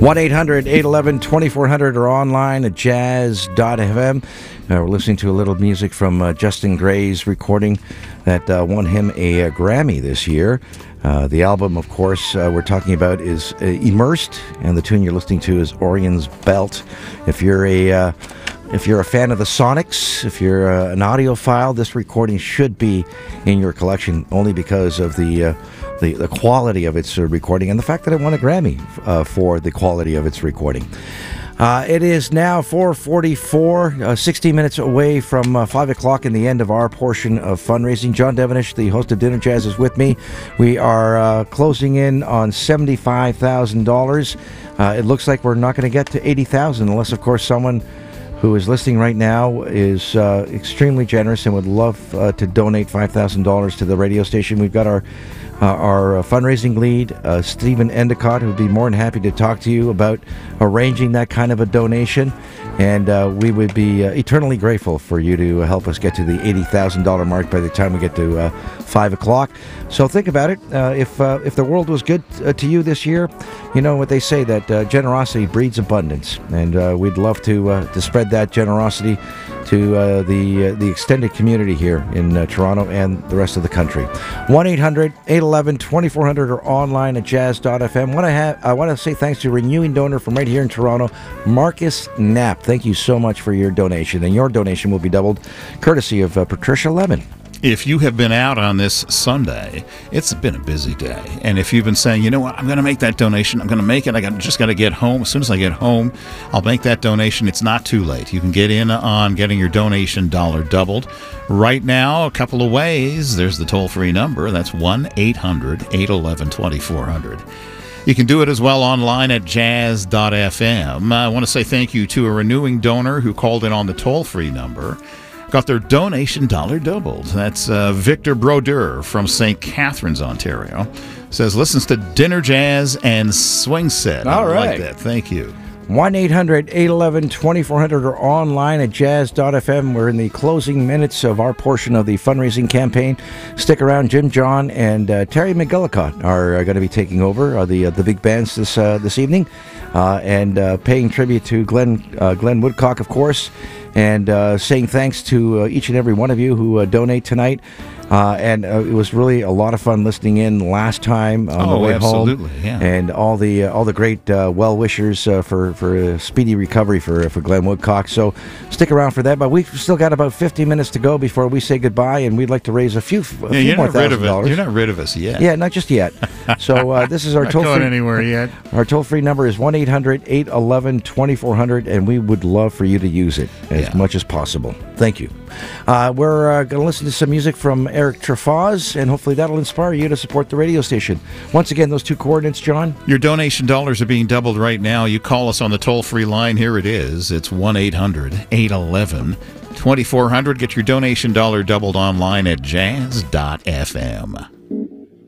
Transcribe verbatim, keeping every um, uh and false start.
one eight hundred eight one one two four zero zero or online at jazz dot f m. Uh, we're listening to a little music from uh, Justin Gray's recording that uh, won him a, a Grammy this year. Uh, the album, of course, uh, we're talking about is uh, Immersed, and the tune you're listening to is Orion's Belt. If you're a uh, if you're a fan of the Sonics, if you're uh, an audiophile, this recording should be in your collection only because of the uh, the, the quality of its uh, recording and the fact that it won a Grammy uh, for the quality of its recording. Uh, it is now four forty-four, uh, sixty minutes away from uh, five o'clock in the end of our portion of fundraising. John Devenish, the host of Dinner Jazz, is with me. We are uh, closing in on seventy-five thousand dollars. Uh, it looks like we're not going to get to eighty thousand dollars unless, of course, someone who is listening right now is uh, extremely generous and would love uh, to donate five thousand dollars to the radio station. We've got our Uh, our uh, fundraising lead, uh, Stephen Endicott, who would be more than happy to talk to you about arranging that kind of a donation. And uh, we would be uh, eternally grateful for you to help us get to the eighty thousand dollars mark by the time we get to uh, five o'clock. So think about it. Uh, if uh, if the world was good uh, to you this year, you know what they say, that uh, generosity breeds abundance. And uh, we'd love to uh, to spread that generosity to uh, the uh, the extended community here in uh, Toronto and the rest of the country. one eight hundred eight one one two four zero zero or online at jazz dot f m. What I, have, I want to say thanks to a renewing donor from right here in Toronto, Marcus Knapp. Thank you so much for your donation, and your donation will be doubled courtesy of uh, Patricia Lemon. If you have been out on this Sunday, it's been a busy day. And if you've been saying, you know what, I'm going to make that donation, I'm going to make it, I got, just got to get home. As soon as I get home, I'll make that donation. It's not too late. You can get in on getting your donation dollar doubled. Right now, a couple of ways. There's the toll-free number. That's one eight hundred eight one one two four zero zero. You can do it as well online at jazz dot f m. I want to say thank you to a renewing donor who called in on the toll-free number. Got their donation dollar doubled. That's uh, Victor Brodeur from Saint Catharines, Ontario. Says, listens to Dinner Jazz and Swing Set. All I right. like that. Thank you. one eight hundred eight one one two four zero zero or online at jazz dot f m. We're in the closing minutes of our portion of the fundraising campaign. Stick around. Jim John and uh, Terry McGillicott are uh, going to be taking over uh, the uh, the big bands this uh, this evening, uh, and uh, paying tribute to Glenn uh, Glenn Woodcock, of course, and uh, saying thanks to uh, each and every one of you who uh, donate tonight. Uh, and uh, it was really a lot of fun listening in last time on oh, the way absolutely, home, yeah. and all the uh, all the great uh, well wishers uh, for for a speedy recovery for for Glenn Woodcock. So stick around for that. But we've still got about fifty minutes to go before we say goodbye, and we'd like to raise a few, a Yeah, few you're more not rid of thousand it. dollars. You're not rid of us yet. Yeah, not just yet. So uh, this is our not toll going free anywhere yet. Our toll free number is one eight hundred eight one one two four zero zero, and we would love for you to use it as Yeah. much as possible. Thank you. Uh, we're uh, going to listen to some music from Eric Trefaz, and hopefully that'll inspire you to support the radio station. Once again, those two coordinates, John? Your donation dollars are being doubled right now. You call us on the toll-free line. Here it is. It's one eight hundred eight one one two four zero zero. Get your donation dollar doubled online at jazz dot f m.